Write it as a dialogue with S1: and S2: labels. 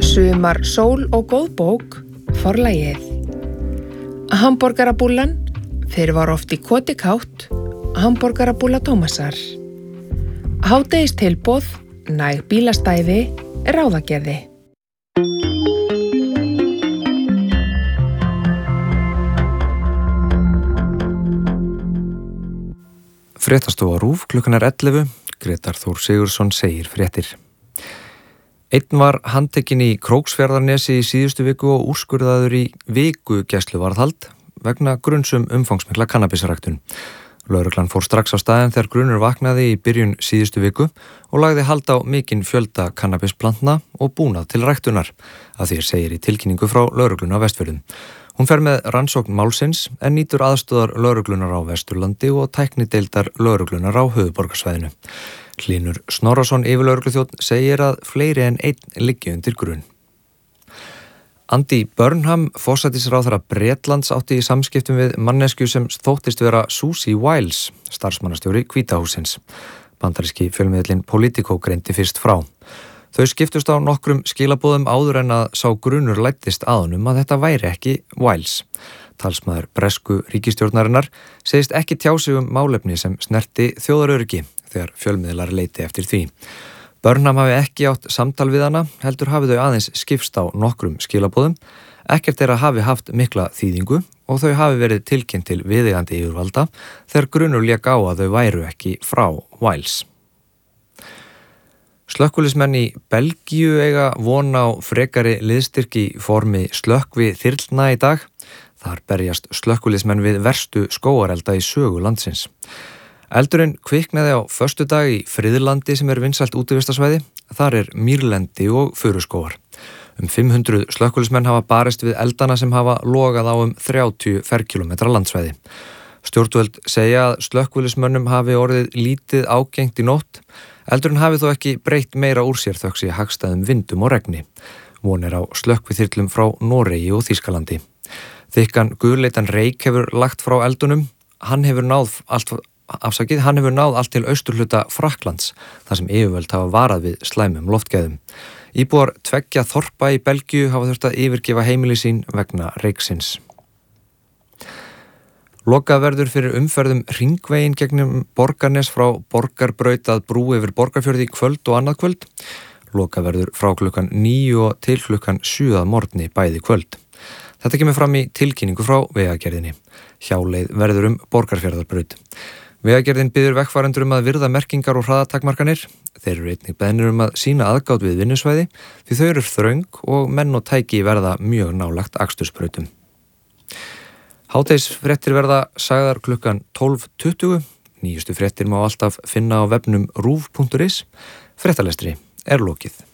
S1: Sumar sól og góð bók, Forlagið. Hamborgarabúllan, fyrr var oft í koti kátt, hamborgarabúlla Tómasar. Hádegistilboð, næg bílastæði, ráðagerði.
S2: Fréttastofa RÚV, klukkan 11, Grétar Þór Sigurðsson segir fréttir. Einn var handtekinn í Króksfjarðarnesi í síðustu viku og úrskurðaður í viku gæsluvarðhald vegna grunsum umfangsmikla kannabisræktun. Lögreglan fór strax á staðinn þegar grunur vaknaði í byrjun síðustu viku og lagði hald á mikinn fjölda kannabisplantna og búnað til ræktunar, að því segir í tilkynningu frá lögregluna á Vestfjörðum. Hún fer með rannsókn málsins en nýtur aðstoðar lögreglunar á Vesturlandi og tæknideildar lögreglunar á höfuðborgarsvæðinu. Hlynur Snorrason yfirlögregluþjónn segir að fleiri en einn liggi undir grun. Andy Burnham, forsætisráðherra Bretlands, átti í samskiptum við mannesku sem þóttist vera Susie Wiles, starfsmannastjóri Hvíta hússins. Bandaríski fjölmiðillinn Politico greindi fyrst frá. Þau skiptust á nokkrum skilaboðum áður en að sá grunur læddist að honum að þetta væri ekki Wiles. Talsmaður bresku ríkisstjórnarinnar segist ekki tjá sig málefni sem snerti þjóðaröryggi þegar fjölmiðlar leiti eftir því. Burnham hafi ekki átt samtal við hana, heldur hafi þau aðeins skipst á nokkrum skilaboðum. Ekkert þeirra hafi haft mikla þýðingu og þau hafi verið tilkynnt til viðeigandi yfirvalda þegar grunur lék á að þau væru ekki frá Wiles. Slökkviliðsmenn í Belgíu eiga von á frekari liðstyrk í formi slökkvi þyrlna í dag. Þar berjast slökkviliðsmenn við verstu skógarelda í sögu landsins. Eldurinn kviknaði á föstudag í Friðlandi sem vinsælt útivistarsvæði. Þar mýrlendi og furuskógar. 500 slökkviliðsmenn hafa barist við eldana sem hafa logað á 30 ferkilometra landsvæði. Stjórnvöld segja að slökkviliðsmönnum hafi orðið lítið ágengt í nótt. Eldurinn hafi þó ekki breytt meira úr sér þökk sé hagstæðum vindum og regni. Von á slökkviþyrlum frá Noregi og Þýskalandi. Þykkan gulleitan reyk hefur lagt frá eldunum. Hann hefur náð allt til austurhluta Frakklands, þar sem yfirvöld hafa varað við slæmum loftgæðum. Íbúar 2 þorpa í Belgíu hafa þurft að yfirgefa heimili sín vegna reyksins. Lokað verður fyrir umferðum hringveginn gegnum Borgarnes frá Borgarbraut að brú yfir Borgarfjörð í kvöld og annað kvöld. Lokað verður frá klukkan 9 og til klukkan 7 að morgni bæði kvöld. Þetta kemur fram í tilkynningu frá Vegagerðinni. Hjáleið verður Borgarfjarðarbraut. Vegagerðin biður vegfarendur að virða merkingar og hraðatakmarkanir. Þeir eru einnig beðnir að sýna aðgát við vinnusvæði því þau eru þröng og menn og tæki verða mjög nálagt akstursbrautum. Hádegisfréttir verða sagðar klukkan 12:20. Nýjustu fréttir má alltaf finna á vefnum ruv.is. Fréttalestri lokið.